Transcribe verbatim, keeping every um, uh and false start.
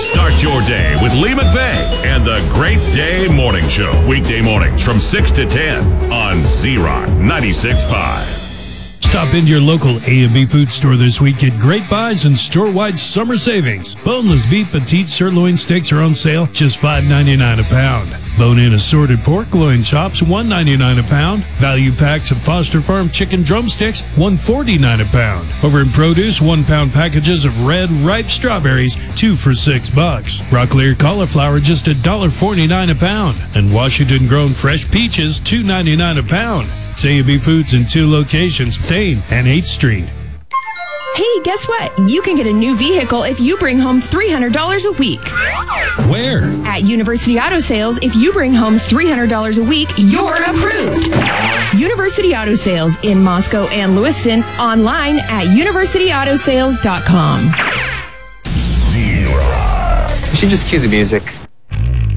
Start your day with Lee McVeigh and the Great Day Morning Show. Weekday mornings from six to ten on Z-Rock ninety-six point five. Stop into your local A and B food store this week. Get great buys and store-wide summer savings. Boneless beef petite sirloin steaks are on sale, just five ninety-nine a pound. Bone-in assorted pork loin chops, one ninety-nine a pound. Value packs of Foster Farm chicken drumsticks, one forty-nine a pound. Over in produce, one-pound packages of red, ripe strawberries, two for six bucks. Broccoli or cauliflower, just one forty-nine a pound. And Washington-grown fresh peaches, two ninety-nine a pound. It's A and B Foods in two locations, Thane and eighth Street. Hey, guess what? You can get a new vehicle if you bring home three hundred dollars a week. Where? At University Auto Sales, if you bring home three hundred dollars a week, you're approved. University Auto Sales in Moscow and Lewiston, online at university auto sales dot com. You should just cue the music.